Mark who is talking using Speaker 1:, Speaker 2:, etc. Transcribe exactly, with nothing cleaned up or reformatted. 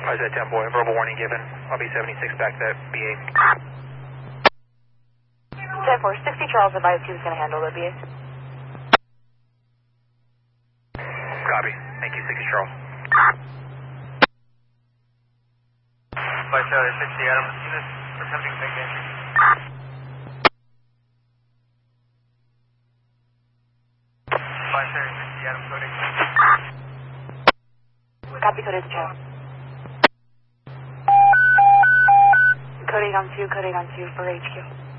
Speaker 1: Roger that, ten boy. Verbal warning given. I'll be seventy-six back to B eight.
Speaker 2: ten four, sixty Charles advised he was going to handle the B eight.
Speaker 1: Copy. Thank you, sixty Charles.
Speaker 3: By Charlie sixty, Adam. Unit attempting to make entry. By Charlie sixty, Adam. Coding.
Speaker 2: Copy, coded to channel. Coding on two, coding on two for H Q.